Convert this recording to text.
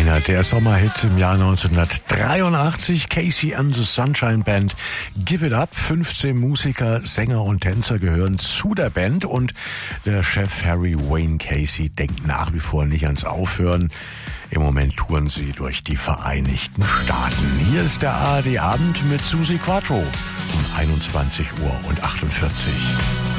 Einer der Sommerhits im Jahr 1983, Casey and the Sunshine Band, Give It Up. 15 Musiker, Sänger und Tänzer gehören zu der Band und der Chef Harry Wayne Casey denkt nach wie vor nicht ans Aufhören. Im Moment touren sie durch die Vereinigten Staaten. Hier ist der ARD Abend mit Susi Quattro um 21:48 Uhr.